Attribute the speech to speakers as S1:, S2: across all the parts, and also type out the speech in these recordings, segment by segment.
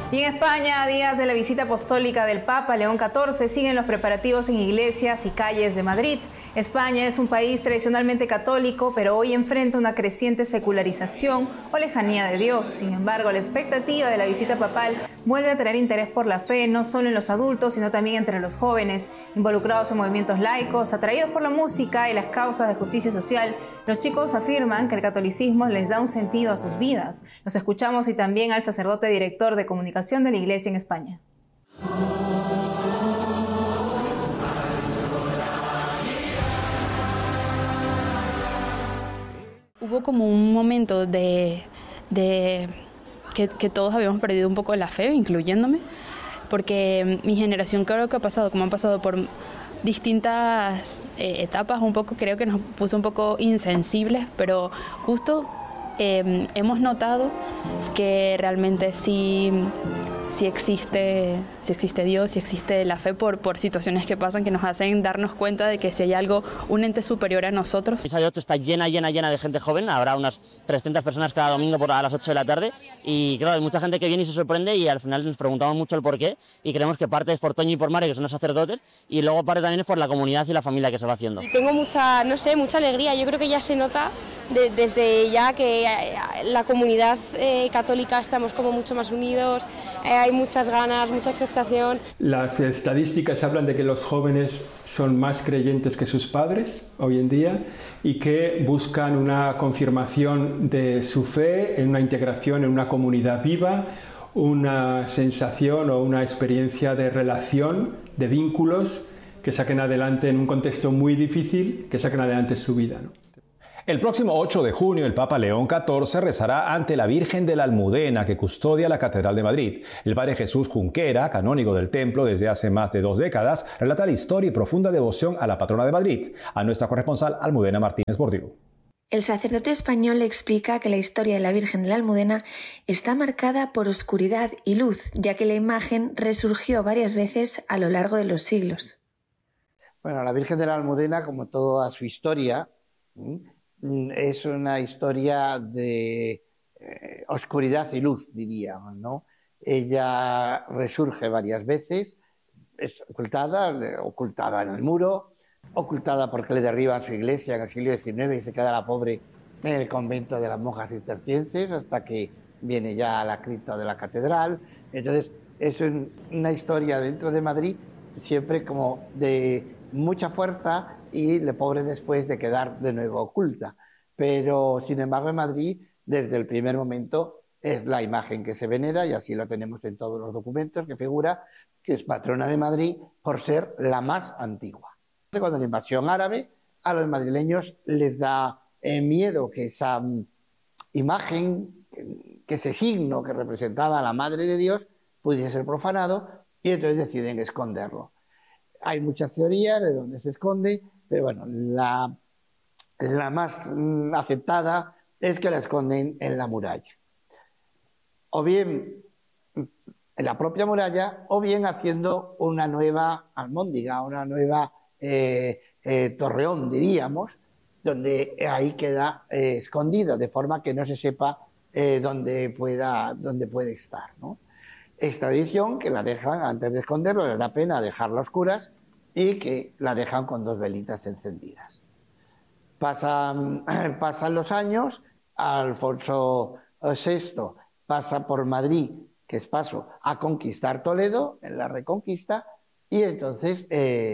S1: Y en España, a días de la visita apostólica del Papa León XIV, siguen los preparativos en iglesias y calles de Madrid. España es un país tradicionalmente católico, pero hoy enfrenta una creciente secularización o lejanía de Dios. Sin embargo, la expectativa de la visita papal vuelve a traer interés por la fe, no solo en los adultos, sino también entre los jóvenes, involucrados en movimientos laicos, atraídos por la música y las causas de justicia social. Los chicos afirman que el catolicismo les da un sentido a sus vidas. Los escuchamos y también al sacerdote director de comunicación de la Iglesia en España.
S2: Hubo como un momento de que todos habíamos perdido un poco la fe, incluyéndome, porque mi generación creo que ha pasado, como han pasado por distintas etapas, un poco creo que nos puso un poco insensibles, pero justo hemos notado que realmente sí existe Dios, sí existe la fe por situaciones que pasan que nos hacen darnos cuenta de que si hay algo, un ente superior a nosotros.
S3: Misa de 8 está llena de gente joven, habrá unas 300 personas cada domingo a las 8 de la tarde y claro, hay mucha gente que viene y se sorprende y al final nos preguntamos mucho el porqué y creemos que parte es por Toño y por Mario, que son los sacerdotes, y luego parte también es por la comunidad y la familia que se va haciendo.
S4: Y tengo mucha alegría, yo creo que ya se nota desde ya que la comunidad católica estamos como mucho más unidos, hay muchas ganas, mucha expectación.
S5: Las estadísticas hablan de que los jóvenes son más creyentes que sus padres hoy en día y que buscan una confirmación de su fe, en una integración en una comunidad viva, una sensación o una experiencia de relación, de vínculos que saquen adelante en un contexto muy difícil, que saquen adelante su vida, ¿no?
S6: El próximo 8 de junio, el Papa León XIV rezará ante la Virgen de la Almudena, que custodia la Catedral de Madrid. El padre Jesús Junquera, canónigo del templo desde hace más de 2 décadas, relata la historia y profunda devoción a la patrona de Madrid. A nuestra corresponsal Almudena Martínez Bordigo.
S7: El sacerdote español le explica que la historia de la Virgen de la Almudena está marcada por oscuridad y luz, ya que la imagen resurgió varias veces a lo largo de los siglos.
S8: Bueno, la Virgen de la Almudena, como toda su historia, es una historia de oscuridad y luz, diríamos, ¿no? Ella resurge varias veces, es ocultada en el muro, ocultada porque le derriban su iglesia en el siglo XIX y se queda la pobre en el convento de las monjas cistercienses hasta que viene ya a la cripta de la catedral. Entonces, es una historia dentro de Madrid siempre como de mucha fuerza y la pobre después de quedar de nuevo oculta. Pero, sin embargo, en Madrid, desde el primer momento, es la imagen que se venera, y así lo tenemos en todos los documentos, que figura que es patrona de Madrid por ser la más antigua. Cuando la invasión árabe, a los madrileños les da miedo que esa imagen, que ese signo que representaba a la Madre de Dios, pudiese ser profanado, y entonces deciden esconderlo. Hay muchas teorías de dónde se esconde, pero bueno, la más aceptada es que la esconden en la muralla. O bien en la propia muralla, o bien haciendo una nueva almóndiga, una nueva torreón, diríamos, donde ahí queda escondida, de forma que no se sepa dónde puede estar, ¿no? Es tradición que la dejan, antes de esconderlo, les da pena dejarla a oscuras y que la dejan con 2 velitas encendidas. Pasan los años, Alfonso VI pasa por Madrid, que es paso a conquistar Toledo, en la Reconquista, y entonces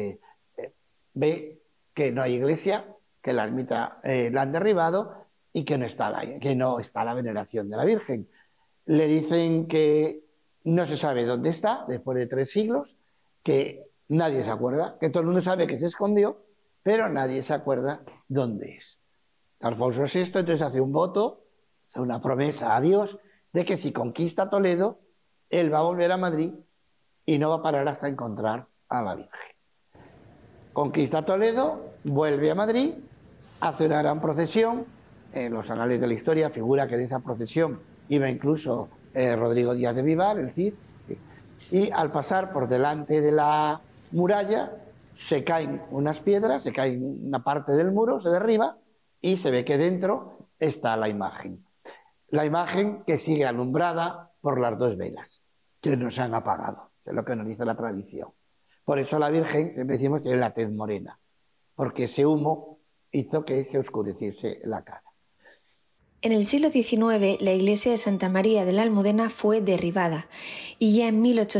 S8: ve que no hay iglesia, que la ermita la han derribado y que no está la veneración de la Virgen. Le dicen que no se sabe dónde está, después de 3 siglos, que nadie se acuerda, que todo el mundo sabe que se escondió, pero nadie se acuerda dónde es. Alfonso VI entonces hace un voto, hace una promesa a Dios, de que si conquista Toledo, él va a volver a Madrid y no va a parar hasta encontrar a la Virgen. Conquista Toledo, vuelve a Madrid, hace una gran procesión. En los anales de la historia figura que en esa procesión iba incluso Rodrigo Díaz de Vivar, el Cid, y al pasar por delante de la muralla se caen unas piedras, se cae una parte del muro, se derriba y se ve que dentro está la imagen. La imagen que sigue alumbrada por las 2 velas. que no se han apagado, que es lo que nos dice la tradición. Por eso la Virgen, siempre decimos, tiene la tez morena, porque ese humo hizo que se oscureciese la cara.
S7: En el siglo XIX, la iglesia de Santa María de la Almudena fue derribada y ya en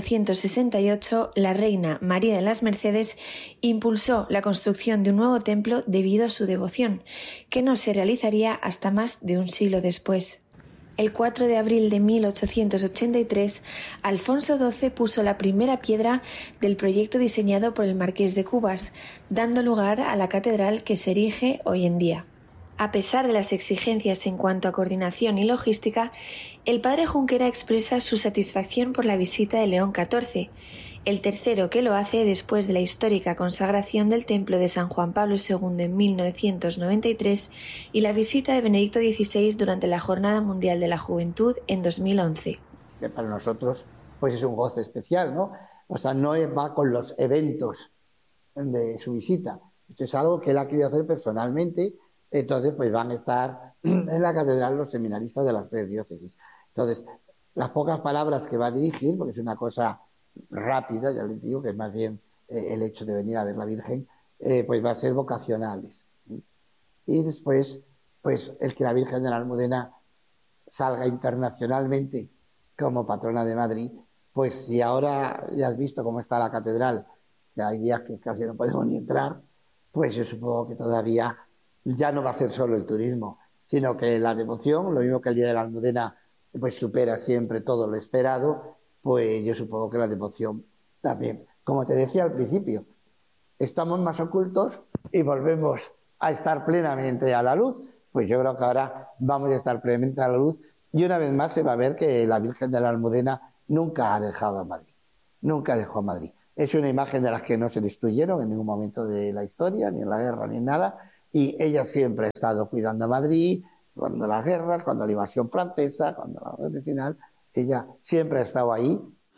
S7: 1868 la reina María de las Mercedes impulsó la construcción de un nuevo templo debido a su devoción, que no se realizaría hasta más de un siglo después. El 4 de abril de 1883, Alfonso XII puso la primera piedra del proyecto diseñado por el Marqués de Cubas, dando lugar a la catedral que se erige hoy en día. A pesar de las exigencias en cuanto a coordinación y logística, el padre Junquera expresa su satisfacción por la visita de León XIV, el tercero que lo hace después de la histórica consagración del templo de San Juan Pablo II en 1993 y la visita de Benedicto XVI durante la Jornada Mundial de la Juventud en 2011.
S8: Que para nosotros pues es un goce especial, ¿no? O sea, no va con los eventos de su visita. Esto es algo que él ha querido hacer personalmente. Entonces, pues van a estar en la catedral los seminaristas de las 3 diócesis. Entonces, las pocas palabras que va a dirigir, porque es una cosa rápida, ya les digo que es más bien el hecho de venir a ver la Virgen, pues va a ser vocacionales. Y después, pues el que la Virgen de la Almudena salga internacionalmente como patrona de Madrid, pues si ahora ya has visto cómo está la catedral, que hay días que casi no podemos ni entrar, pues yo supongo que todavía ya no va a ser solo el turismo, sino que la devoción, lo mismo que el Día de la Almudena, pues supera siempre todo lo esperado, pues yo supongo que la devoción también. Como te decía al principio, estamos más ocultos y volvemos a estar plenamente a la luz, pues yo creo que ahora vamos a estar plenamente a la luz y una vez más se va a ver que la Virgen de la Almudena nunca ha dejado a Madrid, nunca dejó a Madrid. Es una imagen de las que no se destruyeron en ningún momento de la historia, ni en la guerra, ni en nada. Y ella siempre ha estado cuidando a Madrid, cuando las guerras, cuando la invasión francesa, cuando la guerra final, ella siempre ha estado ahí.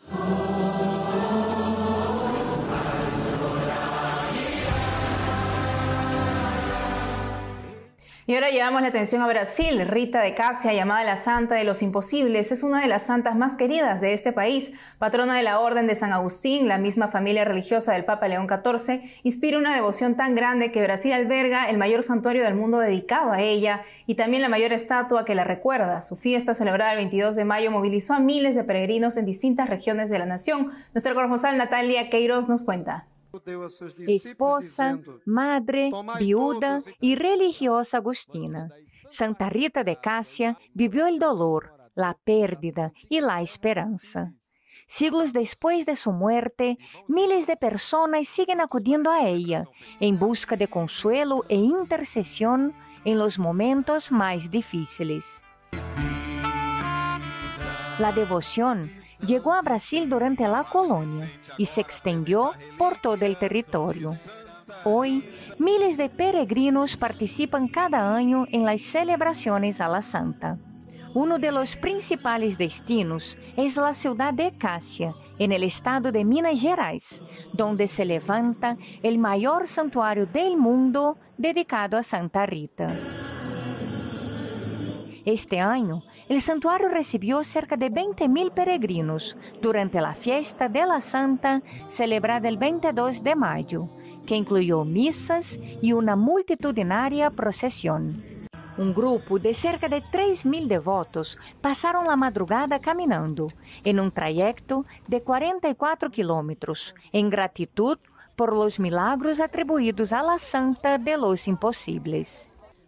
S1: Y ahora llevamos la atención a Brasil. Rita de Cássia, llamada la Santa de los Imposibles, es una de las santas más queridas de este país. Patrona de la Orden de San Agustín, la misma familia religiosa del Papa León XIV, inspira una devoción tan grande que Brasil alberga el mayor santuario del mundo dedicado a ella y también la mayor estatua que la recuerda. Su fiesta, celebrada el 22 de mayo, movilizó a miles de peregrinos en distintas regiones de la nación. Nuestra corresponsal Natalia Queiroz nos cuenta.
S9: Esposa, madre, viuda y religiosa agustina, Santa Rita de Cássia vivió el dolor, la pérdida y la esperanza. Siglos después de su muerte, miles de personas siguen acudiendo a ella en busca de consuelo e intercesión en los momentos más difíciles. La devoción llegó a Brasil durante la colonia y se extendió por todo el territorio. Hoy, miles de peregrinos participan cada año en las celebraciones a la Santa. Uno de los principales destinos es la ciudad de Cássia, en el estado de Minas Gerais, donde se levanta el mayor santuario del mundo dedicado a Santa Rita. Este año, el santuario recibió cerca de 20.000 peregrinos durante la fiesta de la Santa celebrada el 22 de mayo, que incluyó misas y una multitudinaria procesión. Un grupo de cerca de 3.000 devotos pasaron la madrugada caminando en un trayecto de 44 kilómetros, en gratitud por los milagros atribuidos a la Santa de los Imposibles.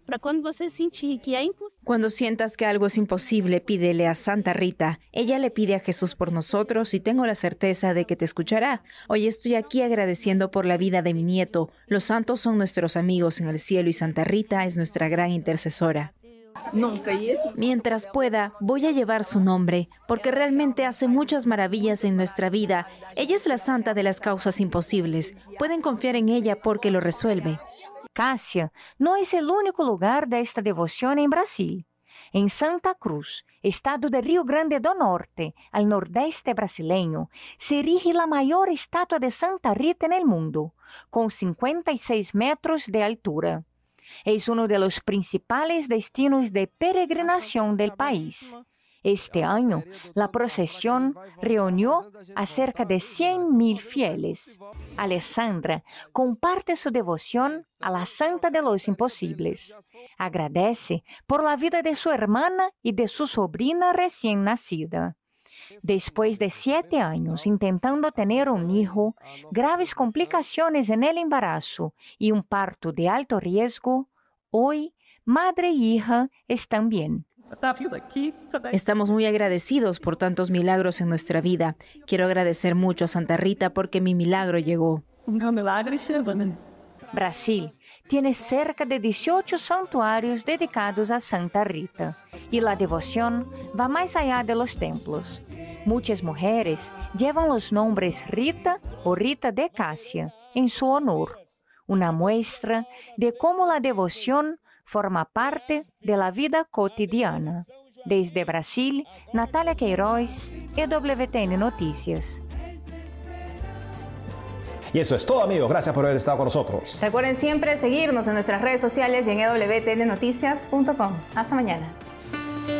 S10: Cuando sientas que algo es imposible, pídele a Santa Rita. Ella le pide a Jesús por nosotros y tengo la certeza de que te escuchará. Hoy estoy aquí agradeciendo por la vida de mi nieto. Los santos son nuestros amigos en el cielo y Santa Rita es nuestra gran intercesora. Mientras pueda, voy a llevar su nombre, porque realmente hace muchas maravillas en nuestra vida. Ella es la santa de las causas imposibles. Pueden confiar en ella porque lo resuelve.
S9: Cássia no es el único lugar de esta devoción en Brasil. En Santa Cruz, estado de Rio Grande do Norte, al nordeste brasileño, se erige la mayor estatua de Santa Rita en el mundo, con 56 metros de altura. Es uno de los principales destinos de peregrinación del país. Este año, la procesión reunió a cerca de 100.000 fieles. Alessandra comparte su devoción a la Santa de los Imposibles. Agradece por la vida de su hermana y de su sobrina recién nacida. Después de 7 años intentando tener un hijo, graves complicaciones en el embarazo y un parto de alto riesgo, hoy madre e hija están bien.
S10: Estamos muy agradecidos por tantos milagros en nuestra vida. Quiero agradecer mucho a Santa Rita porque mi milagro llegó.
S9: Brasil tiene cerca de 18 santuarios dedicados a Santa Rita y la devoción va más allá de los templos. Muchas mujeres llevan los nombres Rita o Rita de Cássia en su honor, una muestra de cómo la devoción forma parte de la vida cotidiana. Desde Brasil, Natalia Queiroz, EWTN Noticias.
S6: Y eso es todo, amigos. Gracias por haber estado con nosotros.
S1: Recuerden siempre seguirnos en nuestras redes sociales y en ewtnnoticias.com. Hasta mañana.